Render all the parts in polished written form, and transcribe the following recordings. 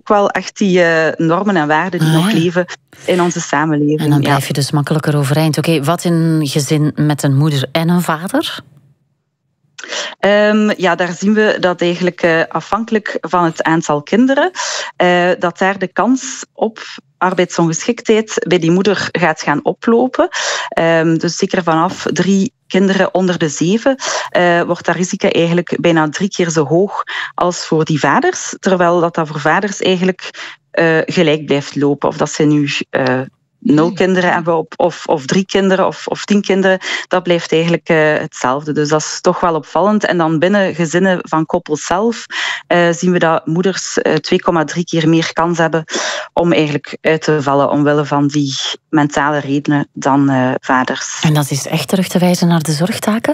wel echt die normen en waarden die nog leven in onze samenleving. En dan blijf je dus makkelijker overeind. Oké, wat in een gezin met een moeder en een vader? Daar zien we dat eigenlijk afhankelijk van het aantal kinderen, dat daar de kans op arbeidsongeschiktheid bij die moeder gaat gaan oplopen. Dus zeker vanaf 3 kinderen onder de 7 wordt dat risico eigenlijk bijna 3 keer zo hoog als voor die vaders, terwijl dat voor vaders eigenlijk gelijk blijft lopen. Of dat ze nu 0 kinderen hebben of 3 kinderen of 10 kinderen, dat blijft eigenlijk hetzelfde. Dus dat is toch wel opvallend. En dan binnen gezinnen van koppels zelf zien we dat moeders 2,3 keer meer kans hebben om eigenlijk uit te vallen omwille van die mentale redenen dan vaders. En dat is echt terug te wijzen naar de zorgtaken?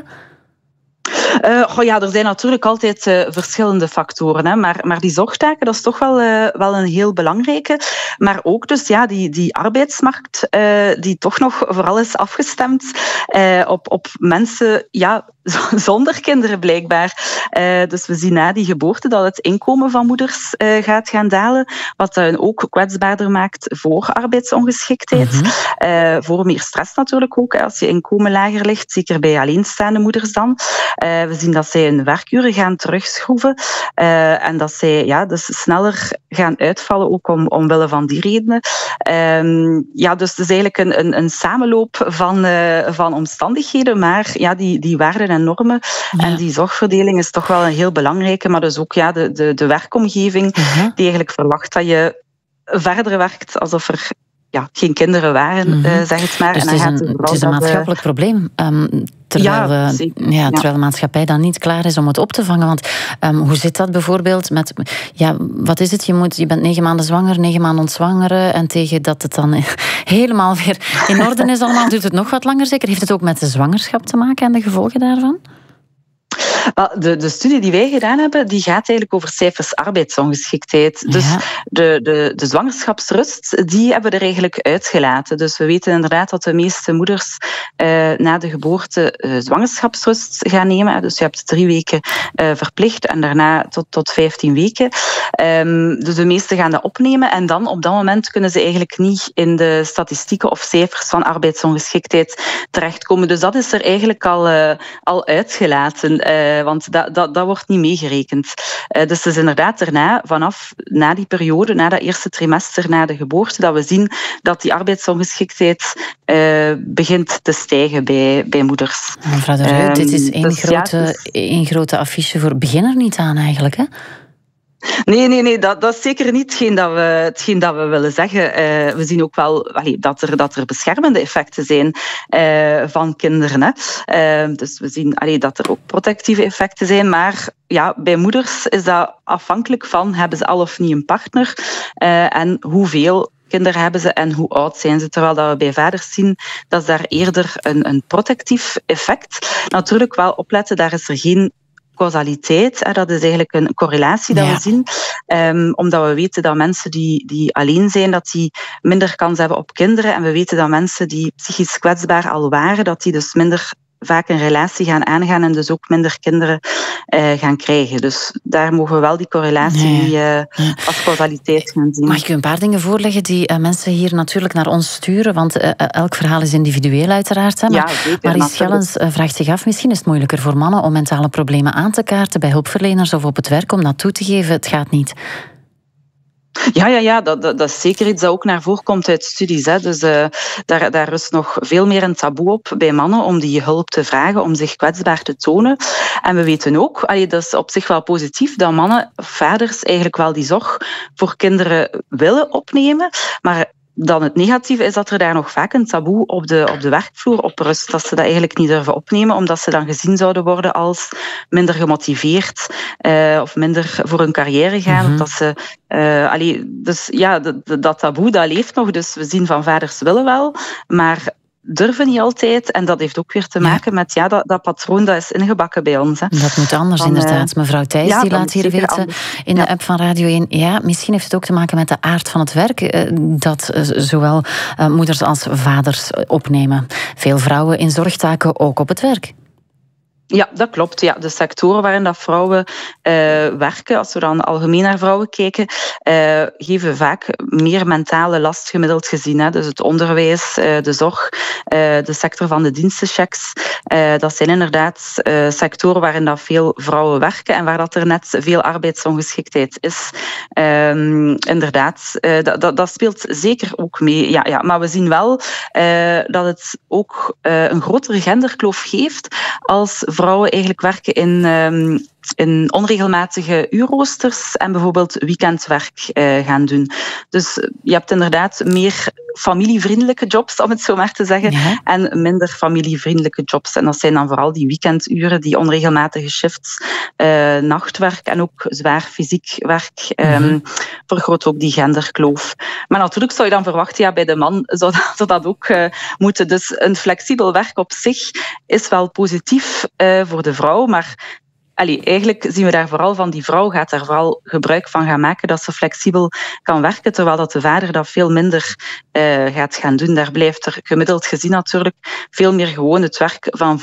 Er zijn natuurlijk altijd verschillende factoren, hè, maar die zorgtaken, dat is toch wel een heel belangrijke. Maar ook dus die arbeidsmarkt die toch nog vooral is afgestemd op mensen zonder kinderen blijkbaar. Dus we zien na die geboorte dat het inkomen van moeders gaat gaan dalen, wat hen ook kwetsbaarder maakt voor arbeidsongeschiktheid. Voor meer stress natuurlijk ook, als je inkomen lager ligt, zeker bij alleenstaande moeders dan. We zien dat zij hun werkuren gaan terugschroeven en dat zij dus sneller gaan uitvallen, ook omwille van die redenen. Dus het is eigenlijk een samenloop van omstandigheden, maar die waarden en normen en die zorgverdeling is toch wel een heel belangrijke, maar dus ook de werkomgeving die eigenlijk verwacht dat je verder werkt alsof er geen kinderen waren, zeg het maar. Dus en dan het is een maatschappelijk probleem. Terwijl de maatschappij dan niet klaar is om het op te vangen. Want hoe zit dat bijvoorbeeld met... wat is het? Je bent 9 maanden zwanger, 9 maanden ontzwangeren en tegen dat het dan helemaal weer in orde is allemaal, duurt het nog wat langer zeker. Heeft het ook met de zwangerschap te maken en de gevolgen daarvan? De studie die wij gedaan hebben, die gaat eigenlijk over cijfers arbeidsongeschiktheid. Dus de zwangerschapsrust, die hebben we er eigenlijk uitgelaten. Dus we weten inderdaad dat de meeste moeders na de geboorte zwangerschapsrust gaan nemen. Dus je hebt 3 weken verplicht en daarna tot 15 weken. Dus de meesten gaan dat opnemen en dan op dat moment kunnen ze eigenlijk niet in de statistieken of cijfers van arbeidsongeschiktheid terechtkomen. Dus dat is er eigenlijk al uitgelaten. Want dat wordt niet meegerekend. Dus het is inderdaad daarna, na die periode, na dat eerste trimester na de geboorte, dat we zien dat die arbeidsongeschiktheid begint te stijgen bij moeders. Mevrouw de Reu, dit is één grote affiche voor begin er niet aan eigenlijk, hè? Nee, dat is zeker niet hetgeen dat we willen zeggen. We zien ook wel dat er beschermende effecten zijn van kinderen. Hè. Dus we zien dat er ook protectieve effecten zijn, maar bij moeders is dat afhankelijk van hebben ze al of niet een partner en hoeveel kinderen hebben ze en hoe oud zijn ze. Terwijl dat we bij vaders zien, dat is daar eerder een protectief effect. Natuurlijk wel opletten, daar is er geen causaliteit. Dat is eigenlijk een correlatie dat we zien. Omdat we weten dat mensen die alleen zijn, dat die minder kans hebben op kinderen. En we weten dat mensen die psychisch kwetsbaar al waren, dat die dus minder vaak een relatie gaan aangaan en dus ook minder kinderen gaan krijgen. Dus daar mogen we wel die correlatie als causaliteit gaan zien. Mag ik u een paar dingen voorleggen die mensen hier natuurlijk naar ons sturen? Want elk verhaal is individueel uiteraard. Hè? Maar Marie Schellens vraagt zich af, misschien is het moeilijker voor mannen om mentale problemen aan te kaarten bij hulpverleners of op het werk om dat toe te geven. Het gaat niet. Ja, dat is zeker iets dat ook naar voren komt uit studies. Hè. Dus daar rust nog veel meer een taboe op bij mannen om die hulp te vragen, om zich kwetsbaar te tonen. En we weten ook, dat is op zich wel positief, dat mannen, vaders, eigenlijk wel die zorg voor kinderen willen opnemen. Maar dan het negatieve is dat er daar nog vaak een taboe op de werkvloer op rust. Dat ze dat eigenlijk niet durven opnemen, omdat ze dan gezien zouden worden als minder gemotiveerd of minder voor hun carrière gaan. Of dat ze, dat taboe, dat leeft nog. Dus we zien van vaders willen wel, maar durven niet altijd. En dat heeft ook weer te maken met dat patroon dat is ingebakken bij ons. Hè. Dat moet anders, inderdaad. Mevrouw Thijs die laat hier weten anders in de app van Radio 1. Ja, misschien heeft het ook te maken met de aard van het werk dat zowel moeders als vaders opnemen. Veel vrouwen in zorgtaken ook op het werk. Ja, dat klopt. Ja. De sectoren waarin dat vrouwen werken, als we dan algemeen naar vrouwen kijken, geven vaak meer mentale last gemiddeld gezien. Hè. Dus het onderwijs, de zorg, de sector van de dienstenchecks, dat zijn inderdaad sectoren waarin dat veel vrouwen werken en waar dat er net veel arbeidsongeschiktheid is. Inderdaad, dat speelt zeker ook mee. Ja, maar we zien wel dat het ook een grotere genderkloof geeft als vrouwen eigenlijk werken in onregelmatige uurroosters en bijvoorbeeld weekendwerk gaan doen. Dus je hebt inderdaad meer familievriendelijke jobs, om het zo maar te zeggen, en minder familievriendelijke jobs. En dat zijn dan vooral die weekenduren, die onregelmatige shifts, nachtwerk en ook zwaar fysiek werk vergroot ook die genderkloof. Maar natuurlijk zou je dan verwachten, bij de man zou dat ook moeten. Dus een flexibel werk op zich is wel positief voor de vrouw, maar eigenlijk zien we daar vooral van, die vrouw gaat daar vooral gebruik van gaan maken dat ze flexibel kan werken, terwijl dat de vader dat veel minder gaat gaan doen. Daar blijft er gemiddeld gezien natuurlijk veel meer gewoon het werk van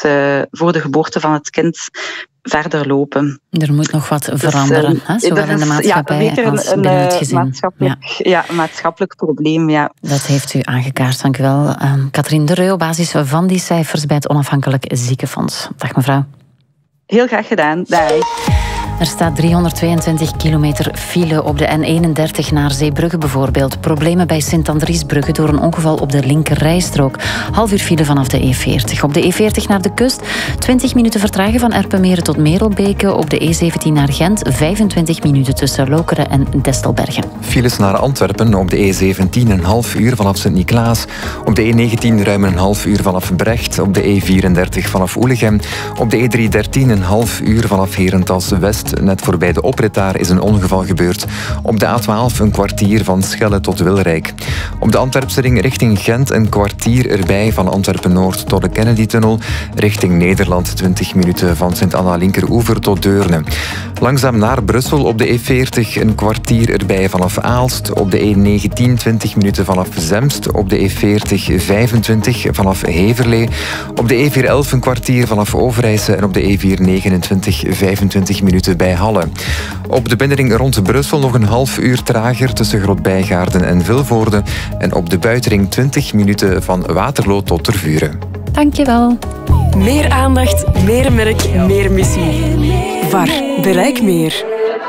voor de geboorte van het kind verder lopen. Er moet nog wat veranderen, zowel in de maatschappij als binnen het gezin. Maatschappelijk probleem, ja. Dat heeft u aangekaart, dank u wel. Catherine de Reu, op basis van die cijfers bij het Onafhankelijk Ziekenfonds. Dag mevrouw. Heel graag gedaan. Dag. Er staat 322 kilometer file op de N31 naar Zeebrugge bijvoorbeeld. Problemen bij Sint-Andriesbrugge door een ongeval op de linkerrijstrook. Half uur file vanaf de E40. Op de E40 naar de kust 20 minuten vertragen van Erpenmeren tot Merelbeke. Op de E17 naar Gent 25 minuten tussen Lokeren en Destelbergen. Files naar Antwerpen op de E17 een half uur vanaf Sint-Niklaas. Op de E19 ruim een half uur vanaf Brecht. Op de E34 vanaf Oelegem. Op de E313 een half uur vanaf Herentals-West. Net voorbij de oprit daar is een ongeval gebeurd. Op de A12 een kwartier van Schelle tot Wilrijk. Op de Antwerpse ring richting Gent een kwartier erbij van Antwerpen-Noord tot de Kennedy-tunnel. Richting Nederland 20 minuten van Sint-Anna-Linkeroever tot Deurne. Langzaam naar Brussel op de E40 een kwartier erbij vanaf Aalst. Op de E19 20 minuten vanaf Zemst. Op de E40 25 vanaf Heverlee. Op de E411 een kwartier vanaf Overijse. En op de E429 25 minuten bij Halle. Op de binnenring rond Brussel nog een half uur trager tussen Grootbijgaarden en Vilvoorde. En op de buitenring 20 minuten van Waterloo tot Tervuren. Dankjewel. Meer aandacht, meer merk, meer missie. VAR, bereik meer.